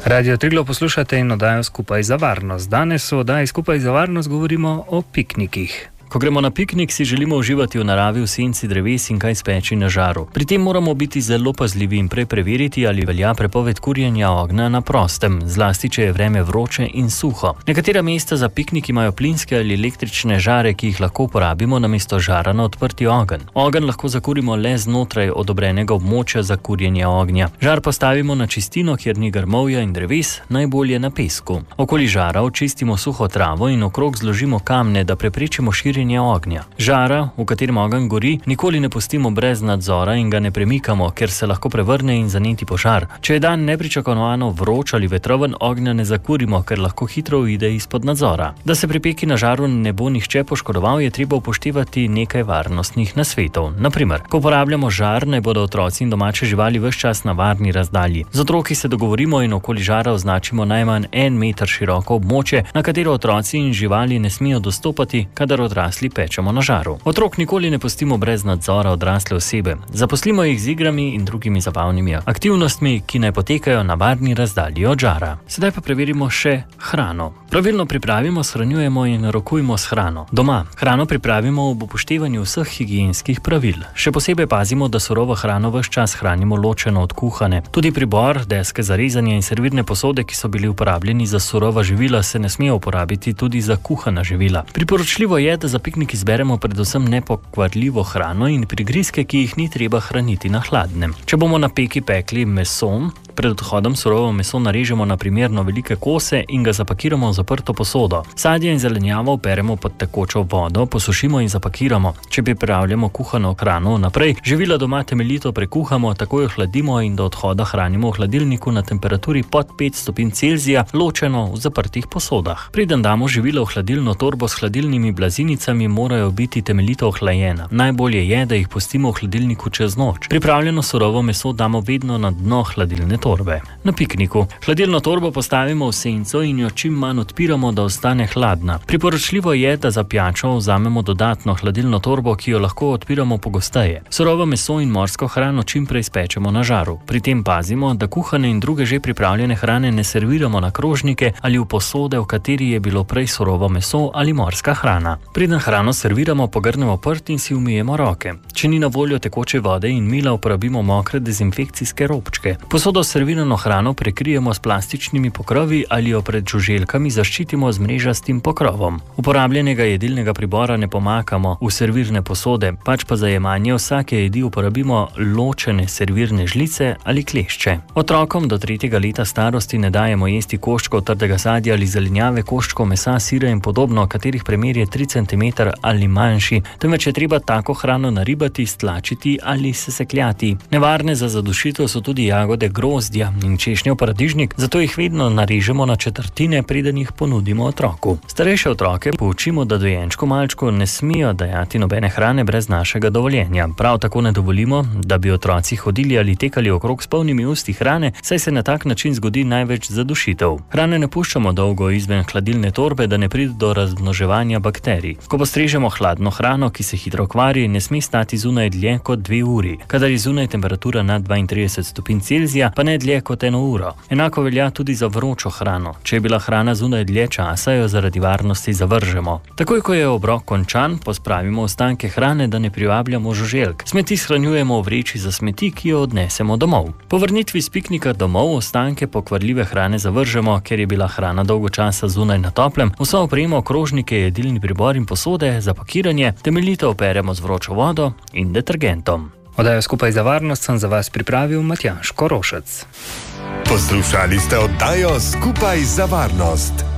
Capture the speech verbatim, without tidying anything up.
Radio Triglav poslušate in oddajo Skupaj za varnost. Danes v oddaji Skupaj za varnost govorimo o piknikih. Ko gremo na piknik, si želimo uživati v naravi, v senci dreves in kaj speči na žaru. Pri tem moramo biti zelo pazljivi in prej preveriti, ali velja prepoved kurjenja ognja na prostem, zlasti če je vreme vroče in suho. Nekatera mesta za piknik imajo plinske ali električne žare, ki jih lahko uporabimo namesto žara na odprti ogenj. Ogenj lahko zakurimo le znotraj odobrenega območja za kurjenje ognja. Žar postavimo na čistino, kjer ni grmovja in dreves, najbolje na pesku. Okoli žara očistimo suho travo in okrog zložimo kamne, da preprečimo širjenje ognja. Žara, v katerem ogenj gori, nikoli ne pustimo brez nadzora in ga ne premikamo, ker se lahko prevrne in zaneti požar. Če je dan nepričakovano vroč ali vetroven, ognja ne zakurimo, ker lahko hitro uide izpod nadzora. Da se pri peki na žaru ne bo nihče poškodoval, je treba upoštevati nekaj varnostnih nasvetov. Na primer, ko uporabljamo žar, naj bodo otroci in domače živali ves čas na varni razdalji. Z otroki se dogovorimo in okoli žara označimo najmanj en meter široko območje, na katero otroci in živali ne smejo dostopati, kadar odrasli pečemo na žaru. Otrok nikoli ne pustimo brez nadzora odrasle osebe. Zaposlimo jih z igrami in drugimi zabavnimi aktivnostmi, ki naj potekajo na varni razdalji od žara. Sedaj pa preverimo še hrano. Pravilno pripravimo, shranjujemo in rokujemo s hrano. Doma hrano pripravimo ob upoštevanju vseh higienskih pravil. Še posebej pazimo, da surovo hrano ves čas hranimo ločeno od kuhane. Tudi pribor, deske za rezanje in servirne posode, ki so bili uporabljeni za surova živila, se ne smejo uporabiti tudi za kuhana živila. Priporočljivo je, da za piknik izberemo predvsem nepokvarljivo hrano in prigrizke, ki jih ni treba hraniti na hladnem. Če bomo na peki pekli meso, pred odhodom surovo meso narežemo na primerno velike kose in ga zapakiramo v zaprto posodo. Sadje in zelenjavo operemo pod tekočo vodo, posušimo in zapakiramo. Če pripravljamo kuhano hrano naprej, živila doma temeljito prekuhamo, takoj ohladimo in do odhoda hranimo v hladilniku na temperaturi pod pet stopinj Celzija, ločeno v zaprtih posodah. Preden damo živila v hladilno torbo s hladilnimi blazinicami, morajo biti temeljito ohlajena. Najbolje je, da jih pustimo v hladilniku čez noč. Pripravljeno surovo meso damo vedno na dno hladilne torbe. Na pikniku hladilno torbo postavimo v senco in jo čim manj odpiramo, da ostane hladna. Priporočljivo je, da za pijačo vzamemo dodatno hladilno torbo, ki jo lahko odpiramo pogosteje. Surovo meso in morsko hrano čim prej spečemo na žaru. Pri tem pazimo, da kuhane in druge že pripravljene hrane ne serviramo na krožnike ali v posode, v kateri je bilo prej surovo meso ali morska hrana. Preden hrano serviramo, pogrnemo prt in si umijemo roke. Če ni na voljo tekoče vode in mila, uporabimo mokre dezinfekcijske robčke. Posodo s servirano hrano prekrijemo s plastičnimi pokrovi ali jo pred žuželkami zaščitimo z mrežastim pokrovom. Uporabljenega jedilnega pribora ne pomakamo v servirne posode, pač pa za jemanje vsake jedi uporabimo ločene servirne žlice ali klešče. Otrokom do tretjega leta starosti ne dajemo jesti koščkov trdega sadja ali zelenjave, koščkov mesa, sira in podobno, katerih premer je tri centimetre ali manjši, temveč je treba tako hrano naribati, stlačiti ali sesekljati. Nevarne za zadušitev so tudi jagode grozdja in češnjev paradižnik, zato jih vedno narežemo na četrtine, preden jih ponudimo otroku. Starejše otroke poučimo, da dojenčku malčku ne smejo dajati nobene hrane brez našega dovoljenja. Prav tako ne dovolimo, da bi otroci hodili ali tekali okrog s polnimi usti hrane, saj se na tak način zgodi največ zadušitev. Hrane ne puščamo dolgo izven hladilne torbe, da ne pride do razmnoževanja bakterij. Ko postrežemo hladno hrano, ki se hitro kvari, ne sme stati zunaj dlje kot dve uri. Kadar je zunaj temperatura nad dvaintrideset stopinj Celzija, pa ne dlje kot eno uro. Enako velja tudi za vročo hrano. Če je bila hrana zunaj dlje časa, jo zaradi varnosti zavržemo. Takoj, ko je obrok končan, pospravimo ostanke hrane, da ne privabljamo žuželk. Smeti shranjujemo v vreči za smeti, ki jo odnesemo domov. Po vrnitvi s piknika domov ostanke pokvarljive hrane zavržemo, ker je bila hrana dolgo časa zunaj na toplem. Vso opremo, krožnike, jedilni pribor in posode za pakiranje temeljito operemo z vročo vodo in detergentom. Oddajo Skupaj za varnost sem za vas pripravil Matjaž Korošec. Poslušali ste oddajo Skupaj za varnost.